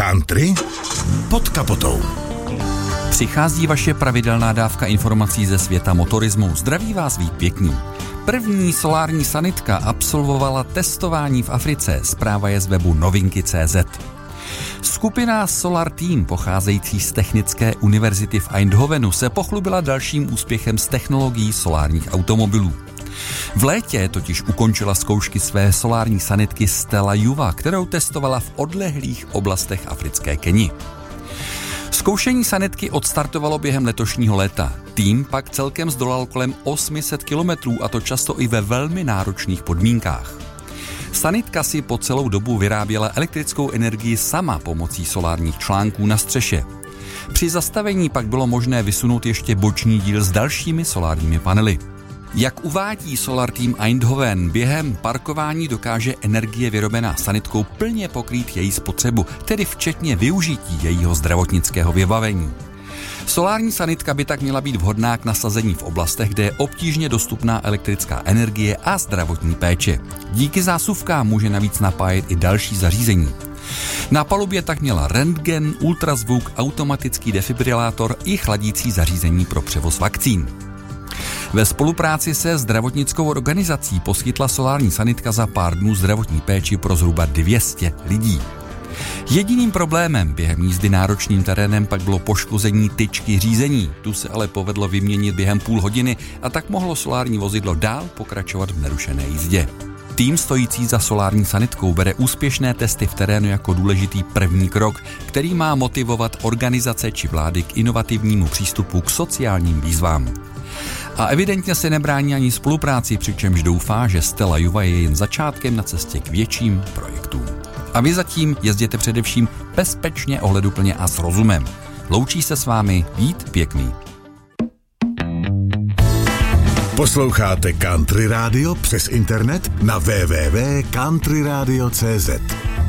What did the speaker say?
Country pod kapotou. Přichází vaše pravidelná dávka informací ze světa motorismu. Zdraví vás Vít Pěkný. První solární sanitka absolvovala testování v Africe. Zpráva je z webu novinky.cz. Skupina Solar Team, pocházející z Technické univerzity v Eindhovenu, se pochlubila dalším úspěchem z technologií solárních automobilů. V létě totiž ukončila zkoušky své solární sanitky Stella Juva, kterou testovala v odlehlých oblastech africké Keni. Zkoušení sanitky odstartovalo během letošního léta. Tým pak celkem zdolal kolem 800 kilometrů, a to často i ve velmi náročných podmínkách. Sanitka si po celou dobu vyráběla elektrickou energii sama pomocí solárních článků na střeše. Při zastavení pak bylo možné vysunout ještě boční díl s dalšími solárními panely. Jak uvádí Solar Team Eindhoven, během parkování dokáže energie vyrobená sanitkou plně pokrýt její spotřebu, tedy včetně využití jejího zdravotnického vybavení. Solární sanitka by tak měla být vhodná k nasazení v oblastech, kde je obtížně dostupná elektrická energie a zdravotní péče. Díky zásuvkám může navíc napájet i další zařízení. Na palubě tak měla rentgen, ultrazvuk, automatický defibrilátor i chladící zařízení pro převoz vakcín. Ve spolupráci se zdravotnickou organizací poskytla solární sanitka za pár dnů zdravotní péči pro zhruba 200 lidí. Jediným problémem během jízdy náročným terénem pak bylo poškození tyčky řízení. Tu se ale povedlo vyměnit během půl hodiny a tak mohlo solární vozidlo dál pokračovat v nerušené jízdě. Tým stojící za solární sanitkou bere úspěšné testy v terénu jako důležitý první krok, který má motivovat organizace či vlády k inovativnímu přístupu k sociálním výzvám. A evidentně se nebrání ani spolupráci, přičemž doufá, že Stella Juva je jen začátkem na cestě k větším projektům. A vy zatím jezděte především bezpečně, ohleduplně a s rozumem. Loučí se s vámi Vít Pěkný. Posloucháte Country Radio přes internet na www.countryradio.cz.